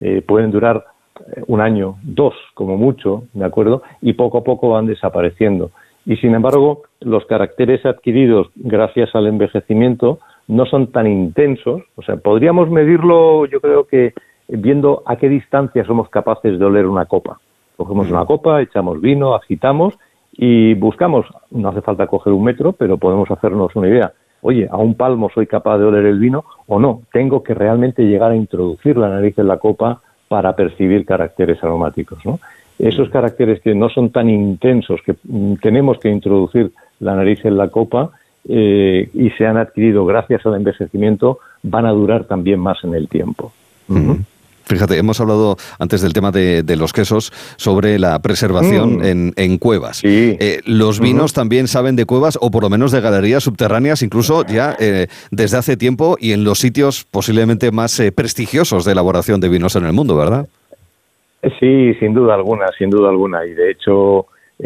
pueden durar un año, 2 como mucho, ¿de acuerdo? Y poco a poco van desapareciendo. Y sin embargo, los caracteres adquiridos gracias al envejecimiento no son tan intensos. O sea, podríamos medirlo, yo creo que viendo a qué distancia somos capaces de oler una copa. Cogemos una copa, echamos vino, agitamos y buscamos, no hace falta coger 1 metro, pero podemos hacernos una idea. Oye, a 1 palmo soy capaz de oler el vino o no. Tengo que realmente llegar a introducir la nariz en la copa para percibir caracteres aromáticos, ¿no? Esos caracteres que no son tan intensos, que tenemos que introducir la nariz en la copa y se han adquirido gracias al envejecimiento, van a durar también más en el tiempo. Fíjate, hemos hablado antes del tema de los quesos sobre la preservación en cuevas. Sí. Los vinos también saben de cuevas o por lo menos de galerías subterráneas, incluso ya desde hace tiempo y en los sitios posiblemente más prestigiosos de elaboración de vinos en el mundo, ¿verdad? Sí, sin duda alguna. Y de hecho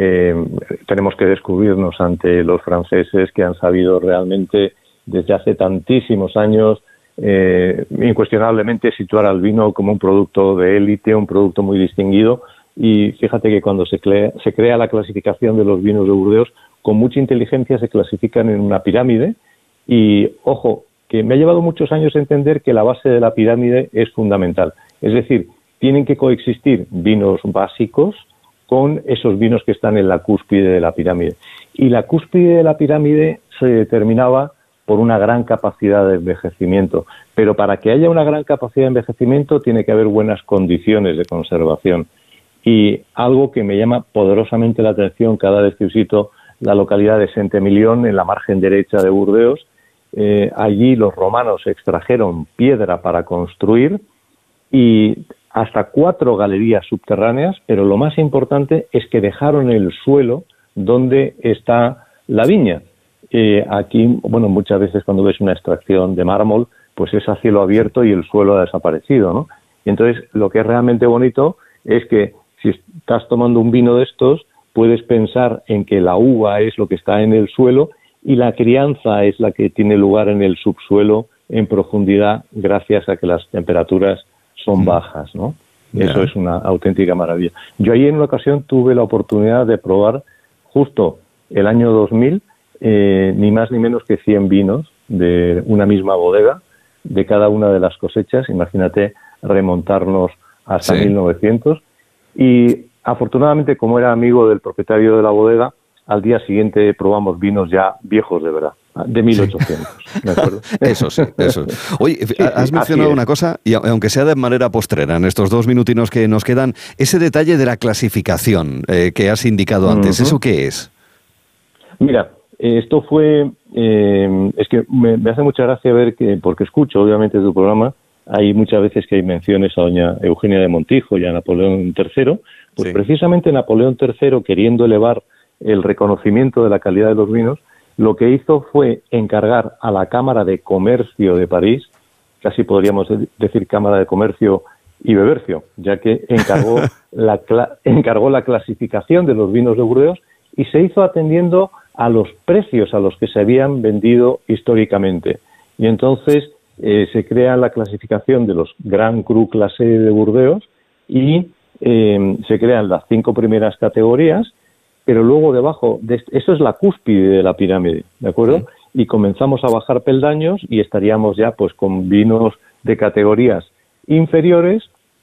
tenemos que descubrirnos ante los franceses que han sabido realmente desde hace tantísimos años incuestionablemente situar al vino como un producto de élite, un producto muy distinguido. Y fíjate que cuando se crea la clasificación de los vinos de Burdeos, con mucha inteligencia se clasifican en una pirámide. Y ojo, que me ha llevado muchos años entender que la base de la pirámide es fundamental. Es decir, tienen que coexistir vinos básicos con esos vinos que están en la cúspide de la pirámide. Y la cúspide de la pirámide se determinaba por una gran capacidad de envejecimiento. Pero para que haya una gran capacidad de envejecimiento tiene que haber buenas condiciones de conservación. Y algo que me llama poderosamente la atención cada vez que visito la localidad de Saint-Emilion, en la margen derecha de Burdeos, allí los romanos extrajeron piedra para construir y hasta 4 galerías subterráneas, pero lo más importante es que dejaron el suelo donde está la viña. Aquí, bueno, muchas veces cuando ves una extracción de mármol, pues es a cielo abierto y el suelo ha desaparecido, ¿no? Y entonces lo que es realmente bonito es que si estás tomando un vino de estos, puedes pensar en que la uva es lo que está en el suelo y la crianza es la que tiene lugar en el subsuelo en profundidad gracias a que las temperaturas son bajas, ¿no? Eso es una auténtica maravilla. Yo ahí en una ocasión tuve la oportunidad de probar justo el año 2000 ni más ni menos que 100 vinos de una misma bodega, de cada una de las cosechas. Imagínate remontarnos hasta 1900. Y afortunadamente, como era amigo del propietario de la bodega, al día siguiente probamos vinos ya viejos de verdad, de 1800. ¿De acuerdo? Eso sí. Oye, has mencionado una cosa, y aunque sea de manera postrera, en estos 2 minutinos que nos quedan, ese detalle de la clasificación que has indicado antes, ¿eso qué es? Mira, esto fue, es que me hace mucha gracia ver que, porque escucho obviamente tu programa, hay muchas veces que hay menciones a doña Eugenia de Montijo y a Napoleón III, pues precisamente Napoleón III, queriendo elevar el reconocimiento de la calidad de los vinos, lo que hizo fue encargar a la Cámara de Comercio de París, casi podríamos decir Cámara de Comercio y Bebercio, ya que encargó la clasificación de los vinos de Burdeos y se hizo atendiendo a los precios a los que se habían vendido históricamente. Y entonces se crea la clasificación de los Grand Cru Classé de Burdeos y se crean las 5 primeras categorías, pero luego debajo, eso es la cúspide de la pirámide, ¿de acuerdo? Y comenzamos a bajar peldaños y estaríamos ya pues con vinos de categorías inferiores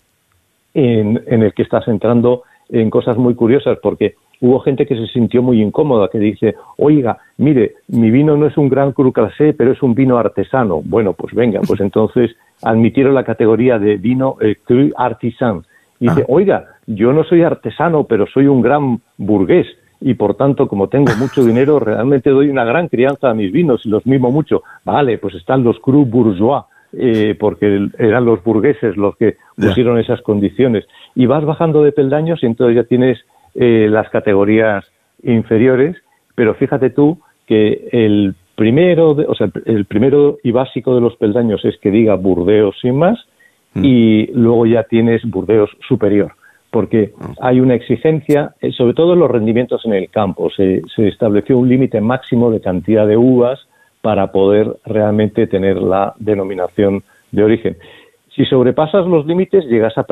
en el que estás entrando en cosas muy curiosas, porque hubo gente que se sintió muy incómoda, que dice, oiga, mire, mi vino no es un Grand Cru Classé, pero es un vino artesano. Bueno, pues venga, pues entonces admitieron la categoría de vino Cru Artisan. Y dice, oiga, yo no soy artesano, pero soy un gran burgués, y por tanto, como tengo mucho dinero, realmente doy una gran crianza a mis vinos y los mimo mucho. Vale, pues están los Cru Bourgeois, porque eran los burgueses los que pusieron esas condiciones. Y vas bajando de peldaños y entonces ya tienes las categorías inferiores, pero fíjate tú que el primero y básico de los peldaños es que diga Burdeos sin más, y luego ya tienes Burdeos superior, porque hay una exigencia, sobre todo en los rendimientos en el campo. Se estableció un límite máximo de cantidad de uvas para poder realmente tener la denominación de origen. Si sobrepasas los límites, llegas a